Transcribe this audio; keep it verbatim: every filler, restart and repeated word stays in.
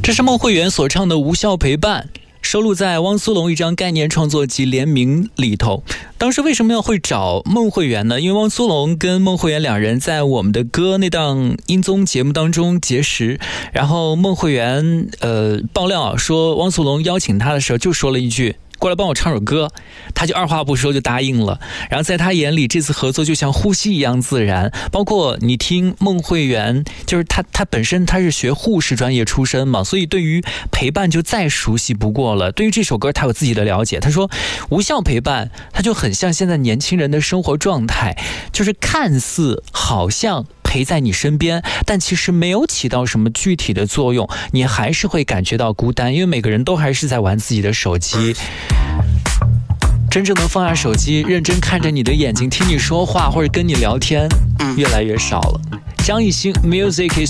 这是孟慧圆所唱的《无效陪伴》，收录在汪苏泷一张概念创作集联名里头。当时为什么要会找孟慧圆呢？因为汪苏泷跟孟慧圆两人在我们的歌那档音综节目当中结识，然后孟慧圆呃爆料说汪苏泷邀请他的时候就说了一句，过来帮我唱首歌，他就二话不说就答应了。然后在他眼里，这次合作就像呼吸一样自然。包括你听孟慧圆，就是他他本身他是学护士专业出身嘛，所以对于陪伴就再熟悉不过了。对于这首歌，他有自己的了解。他说，无效陪伴，他就很像现在年轻人的生活状态，就是看似好像陪在你身边，但其实没有起到什么具体的作用，你还是会感觉到孤单，因为每个人都还是在玩自己的手机。真正能放下手机，认真看着你的眼睛，听你说话或者跟你聊天，越来越少了。张艺兴 Music is